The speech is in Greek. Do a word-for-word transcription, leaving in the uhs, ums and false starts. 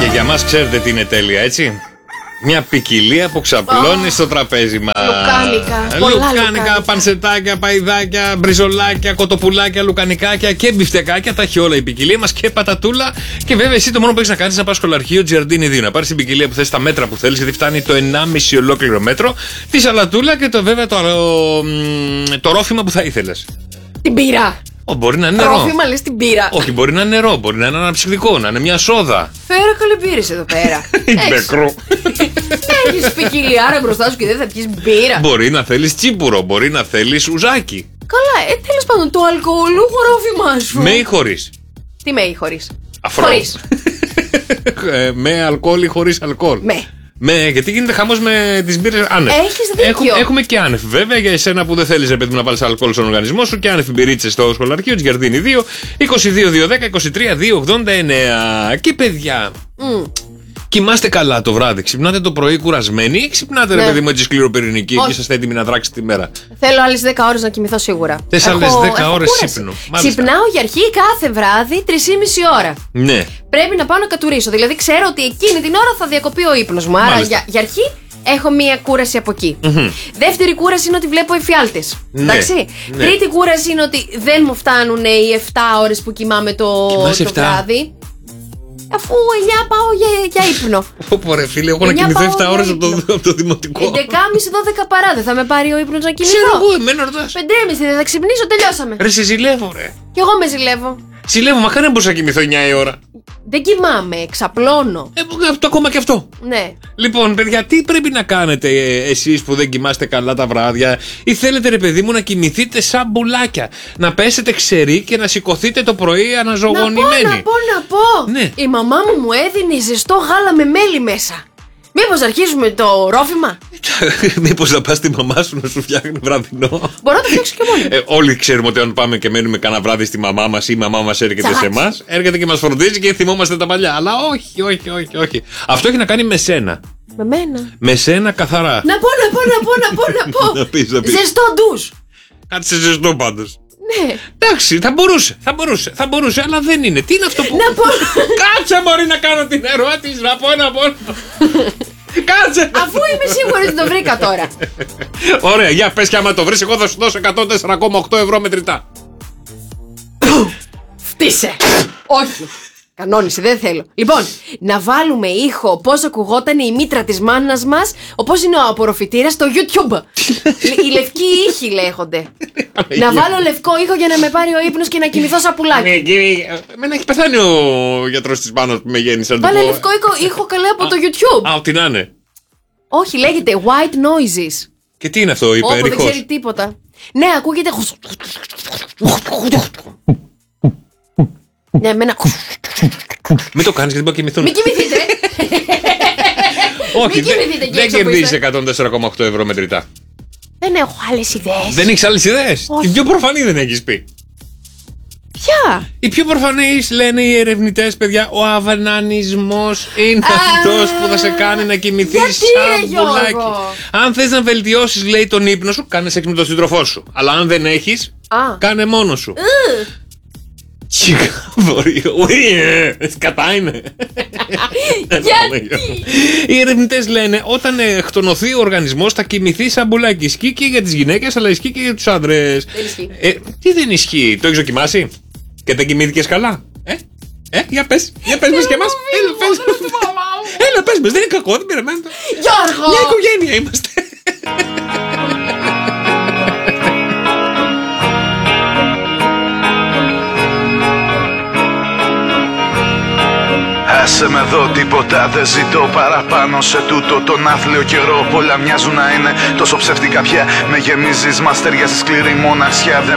για μας ξέρετε τι είναι τέλεια, έτσι. Μια ποικιλία που ξαπλώνει oh. στο τραπέζι μας. Λουκάνικα. Λουκάνικα, λουκάνικα, πανσετάκια, παϊδάκια, μπριζολάκια, κοτοπουλάκια, λουκανικάκια και μπιφτεκάκια. Τα έχει όλα η ποικιλία μας και πατατούλα. Και βέβαια εσύ το μόνο που έχεις να κάνεις είναι να πας στο σχολαρχείο Giardini δύο. Να πάρεις την ποικιλία που θες, τα μέτρα που θέλεις, γιατί φτάνει το ενάμιση ολόκληρο μέτρο. Τη σαλατούλα και το βέβαια το, το, το ρόφημα που θα ήθελες. Την πύρα. Oh, μπορεί να είναι νερό. Ρόφημα λες την πύρα. Όχι, μπορεί να είναι νερό, μπορεί να είναι αναψυκτικό, να είναι μια σόδα. Φέρε καλή εδώ πέρα. Μπεκρού. Έχεις ποικιλιάρα μπροστά σου και δεν θα πιεις μπύρα. Μπορεί να θέλεις τσίπουρο, μπορεί να θέλεις ουζάκι. Καλά, ε, τέλος πάντων, το αλκοολούχο ρόφημά σου. Με ή χωρίς? Τι με ή χωρίς? Αφρό. Χωρίς. ε, με αλκοόλ ή χωρίς αλκοόλ? Με. Με, γιατί γίνεται χαμός με τις μπύρες άνευ. Έχεις δίκιο. Έχουμε, έχουμε και άνευ. Βέβαια, για εσένα που δεν θέλεις, παιδί μου, να βάλεις αλκοόλ στον οργανισμό σου, και άνευ μπυρίτσες στο σχολαρχείο της Giardini δύο, είκοσι δύο δύο δέκα είκοσι τρία δύο ογδόντα εννέα. Και παιδιά, mm. κοιμάστε καλά το βράδυ? Ξυπνάτε το πρωί κουρασμένοι ή ξυπνάτε, ναι, ρε παιδί μου, έτσι σκληροπυρηνικοί και είσαστε έτοιμοι να δράξετε τη μέρα? Θέλω άλλες δέκα ώρες να κοιμηθώ σίγουρα. Θες άλλες δέκα ώρες ύπνο? Ξυπνάω για αρχή κάθε βράδυ τρεις και μισή ώρα. Ναι. Πρέπει να πάω να κατουρίσω. Δηλαδή ξέρω ότι εκείνη την ώρα θα διακοπεί ο ύπνος μου. Άρα για, για αρχή έχω μία κούραση από εκεί. Mm-hmm. Δεύτερη κούραση είναι ότι βλέπω εφιάλτες. Ναι. Εντάξει. Ναι. Τρίτη κούραση είναι ότι δεν μου φτάνουν οι εφτά ώρες που κοιμάμαι το, το βράδυ. Αφού εννιά πάω για, για ύπνο. Πω ρε φίλε, έχω να κοιμηθώ εφτά ώρες από το, από το δημοτικό. έντεκα και μισή δώδεκα παρά, δεν θα με πάρει ο ύπνος να κοιμηθώ? Ξέρω εγώ, εμένα ρωτάς. πέντε και μισή δεν θα ξυπνήσω, τελειώσαμε. Ρε σε ζηλεύω ρε. Κι εγώ με ζηλεύω. Ζηλεύω, μα κανένα μπορούσα να κοιμηθώ εννιά η ώρα. Δεν κοιμάμαι, ξαπλώνω. Ε, το ακόμα και αυτό. Ναι. Λοιπόν, παιδιά, τι πρέπει να κάνετε ε, εσείς που δεν κοιμάστε καλά τα βράδια, ή θέλετε, ρε παιδί μου, να κοιμηθείτε σαν μπουλάκια? Να πέσετε ξεροί και να σηκωθείτε το πρωί αναζωογονημένοι. Να πω, να πω, να πω. Ναι. Η μαμά μου μου έδινε ζεστό γάλα με μέλι μέσα. Μήπως αρχίσουμε το ρόφημα? Μήπως να πας στη μαμά σου να σου φτιάχνει βραδινό? Μπορώ να το φτιάξω και μόνο. Ε, όλοι ξέρουμε ότι αν πάμε και μένουμε κάνα βράδυ στη μαμά μας ή η μαμά μας έρχεται σε εμάς, έρχεται και μας φροντίζει και θυμόμαστε τα παλιά. Αλλά όχι, όχι, όχι, όχι. Αυτό έχει να κάνει με σένα. Με μένα. Με σένα καθαρά. Να πω, να πω, να πω, να πω, να πω. να πεις, να πεις. Ζεστό ντους. Κάτσε ζεστό πάντως. Ναι. Εντάξει, θα μπορούσε, θα μπορούσε, θα μπορούσε, αλλά δεν είναι. Τι είναι αυτό που. Να πω. Κάτσε μπορεί να κάνω την ερώτηση, να πω, να πω. Κάτσε. Αφού είμαι σίγουρη ότι το βρήκα τώρα. Ωραία, για πες, και άμα το βρεις, εγώ θα σου δώσω εκατόν τέσσερα κόμμα οκτώ ευρώ μετρητά. Φτύσε. Όχι. Κανόνισε, δεν θέλω. Λοιπόν, να βάλουμε ήχο πώς ακουγόταν η μήτρα της μάνας μας, όπως είναι ο απορροφητήρας στο YouTube. Οι λευκοί ήχοι λέγονται. Να βάλω λευκό ήχο για να με πάρει ο ύπνος και να κοιμηθώ σαν πουλάκι. Εμένα έχει πεθάνει ο γιατρός της μάνας που με γέννησε. Βάλε λευκό ήχο καλέ από το YouTube. Α, ό,τι να είναι. Όχι, λέγεται white noises. Και τι είναι αυτό, υπερήχος? Όπου δεν ξέρει τίποτα. Ναι, ακούγεται. Ναι, εμένα. Μην το κάνεις γιατί μπορεί να κοιμηθούν. Μην κοιμηθείτε. Όχι, δεν κερδίζεις εκατόν τέσσερα κόμμα οκτώ ευρώ μετρητά. Δεν έχω άλλες ιδέες. Δεν έχεις άλλες ιδέες? Την πιο προφανή δεν έχεις πει. Ποια? Οι πιο προφανείς, λένε οι ερευνητές, παιδιά, ο αβανανισμός είναι αυτός που θα σε κάνει να κοιμηθείς σαν πουλάκι. Αν θες να βελτιώσεις, λέει, τον ύπνο σου, κάνε σεξ με τον σύντροφό σου. Αλλά αν δεν έχεις, κάνε μόνος σου. Μπορεί. Σκατά είναι. Γιατί? Οι ερευνητές λένε όταν εκτονωθεί ο οργανισμός θα κοιμηθεί σαν μπουλάκι. Ισχύει και για τις γυναίκες αλλά ισχύει και για τους άντρες. ε, Τι δεν ισχύει? Το έχεις δοκιμάσει και δεν κοιμήθηκες καλά? Ε, ε, για πες, για πες μας και εμάς. Έλα, πες μας. Έλα, πες μας, δεν είναι κακό, δεν πειράζει. Γιώργο! Μια οικογένεια είμαστε. Άσε με εδώ, τίποτα δεν ζητώ παραπάνω σε τούτο τον άθλιο καιρό. Πολλά μοιάζουν να είναι τόσο ψεύτικα πια. Με γεμίζεις, μας ταιριάζει σκληρή μοναξιά. Δεν